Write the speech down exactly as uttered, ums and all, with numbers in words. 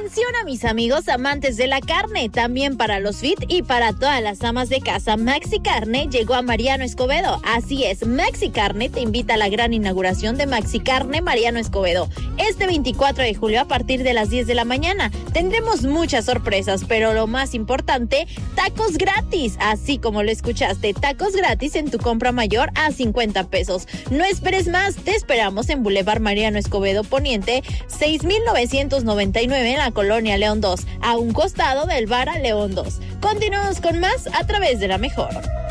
Atención a mis amigos amantes de la carne, también para los fit y para todas las amas de casa. Maxi Carne llegó a Mariano Escobedo. Así es, Maxi Carne te invita a la gran inauguración de Maxi Carne Mariano Escobedo. Este veinticuatro de julio a partir de las diez de la mañana. Tendremos muchas sorpresas, pero lo más importante, tacos gratis. Así como lo escuchaste, tacos gratis en tu compra mayor a cincuenta pesos. No esperes más, te esperamos en Boulevard Mariano Escobedo Poniente, seis mil novecientos noventa y nueve en la colonia León dos, a un costado del bar a León dos. Continuamos con más a través de La Mejor.